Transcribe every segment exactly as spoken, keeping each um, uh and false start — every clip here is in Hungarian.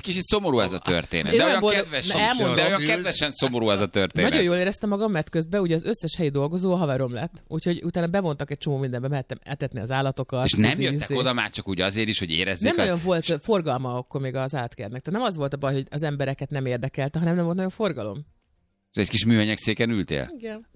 kicsit szomorú ez a történet. Én De olyan, boldog, kedves, elmondom, de olyan kedvesen szomorú ez a történet. Nagyon jól éreztem magam, mert közben ugye az összes helyi dolgozó a haverom lett. Úgyhogy utána bevontak egy csomó mindenbe, mehettem etetni az állatokat. És nem jöttek oda már csak úgy azért is, hogy érezzék. Nem a... nagyon volt forgalma akkor még az átkernek. Tehát nem az volt a baj, hogy az embereket nem érdekelte, hanem nem volt nagyon forgalom. Egy kis műanyag széken ültél? Igen.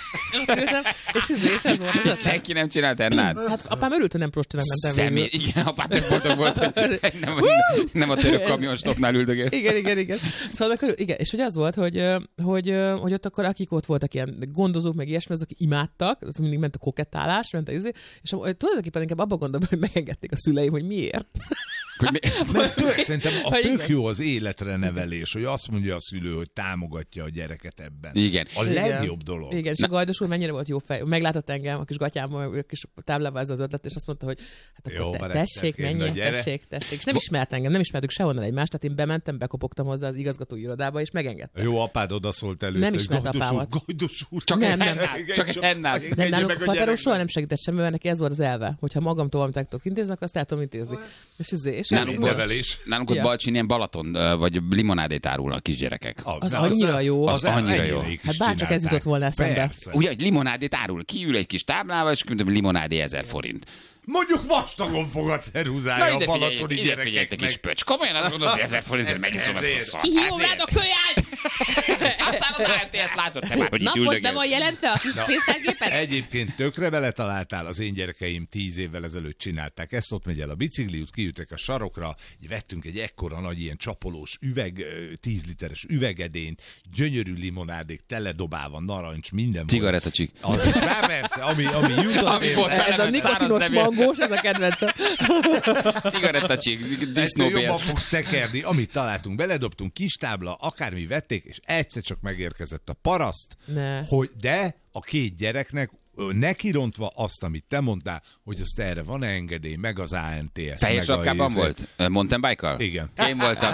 és, ez, és ez volt az senki nem csinált ennát? Hát apám örült, hogy nem prostinak mentem Személy, végül. igen, apám tök boldog volt, hogy nem, nem a török kamionstopnál üldögél. Igen, igen, igen. Szóval akkor, igen, és hogy az volt, hogy, hogy, hogy ott akkor akik ott voltak ilyen gondozók, meg ilyesmi, azok imádtak, az mindig ment a kokettálás, ment a izé, és tulajdonképpen inkább abba gondolom, hogy megengedték a szüleim, hogy miért. Hogy mi... Mert tök, szerintem a tök jó az életre nevelés, hogy azt mondja a szülő, hogy támogatja a gyereket ebben. Igen. A legjobb dolog. Igen, és a Gajdos úr mennyire volt jó fej. Meglátott engem a kis gatyámmal, a kis táblával ez az ötlet, és azt mondta, hogy hát akkor jó, te, tessék, menjél, tessék, tessék. És nem ismert engem, nem ismertük sehonnan egymást, tehát én bementem, bekopogtam hozzá az igazgatói irodába, és megengedtem. Jó, apád odaszólt előtt. Nem ismert apámat. Gajdos úr. Csak nem, nem, nem. Csak egy ennál. Nem, nálunk a faterom soha nem segített semmi, mert neki ez volt az elve, hogyha magamtól valamit el tudok intézni, akkor azt el tudom intézni. És ez, és nálunk ott Balcsin ilyen Balaton vagy limonádét árulnak a kisgyerekek. Az annyira jó. Az annyira jó. Hát bárcsak ez jutott volna eszembe. Ugye, hogy limonádét árul, kiül egy kis táblával, és mondom, limonádé ezer forint. Mondjuk vastagon fog a ceruzája a balatoni gyerekeknek. Kis pöcs. Komolyan azt gondolod, hogy ezer forintért megiszom ezt a szart. Kihívom rád a kölyány! Aztán az á en té ezt látod te már, hogy itt üldögél. Napot be van jelentve a kis pénztárgépet? Egyébként tökre beletaláltál, az én gyerekeim tíz évvel ezelőtt csinálták ezt, ott megy el a bicikliút, kiütek a sarokra, vettünk egy ekkora nagy ilyen csapolós üveg, tíz literes üvegedényt, gyönyörű limonádék, teledobálva, narancs, minden cigarettacsik. Az is rá persze, ami, ami jutott. Ez a nikotinos mangós, ez a kedvencem. Cigarettacsik, disznóbér. Jobban fogsz tekerni, amit találtunk, beledobtunk, kis tábla, akármi vették, és egyszer csak megérkezett a paraszt, ne. hogy de a két gyereknek nekirontva azt, amit te mondtál, hogy azt erre van engedély, meg az á en té es. Teljes sapkában volt? Mountain bike-kal? Igen. Én voltam.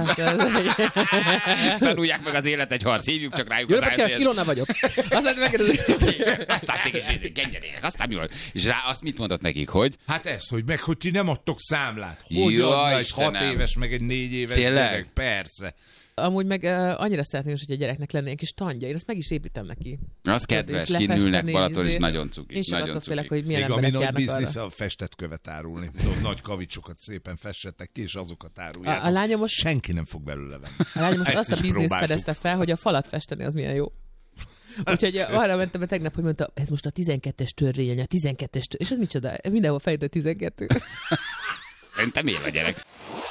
Tanulják meg az élet egy harc, hívjuk csak rájuk jó, az á en té es. Jó, kilónál vagyok. Aztán megkérdezik. Aztán téged nézzük, genyerének, aztán mi volt? És rá azt mit mondott nekik, hogy? Hát ez, hogy meg, hogy ti nem adtok számlát. Hogy Jó, adna egy Istenem. hat éves, meg egy négy éves Tényleg? gyerek? Persze. Amúgy meg uh, annyira szeretném is, hogy a gyereknek lenne egy kis tandja. Én ezt meg is építem neki. Az kedves, kinülnek Balaton, és nagyon cuki. Én sem attól félek, hogy milyen még ami emberek nagy járnak biznisz arra. a festett követ árulni. Szóval nagy kavicsokat szépen fessetek ki, és azokat áruljátok. A, a lányom most, senki nem fog belőle venni. a lányom most Ezt azt a is bizniszt próbáltuk. fedezte fel, hogy a falat festeni az milyen jó. Úgyhogy arra mentem be tegnap, hogy mondta, ez most a tizenkettes törvény, a tizenkettes törvény. És ez micsoda? Mindenhol fejlődött tizenkettő. Szerintem él a gyerek.